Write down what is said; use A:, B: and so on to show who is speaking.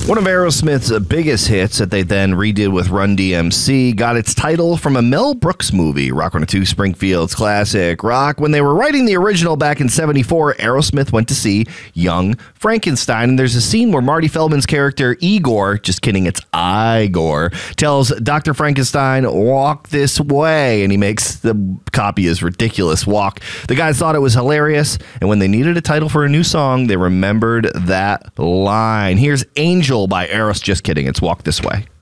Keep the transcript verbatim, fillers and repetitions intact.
A: One of Aerosmith's biggest hits that they then redid with Run D M C got its title from a Mel Brooks movie, Rock one oh two Springfield's classic rock. When they were writing the original back in seventy-four, Aerosmith went to see Young Frankenstein, and there's a scene where Marty Feldman's character Igor, just kidding, it's Igor, tells Doctor Frankenstein, walk this way, and he makes the copy as ridiculous walk. The guys thought it was hilarious, and when they needed a title for a new song, they remembered that line. Here's Angel by Eros. Just kidding, it's Walk This Way.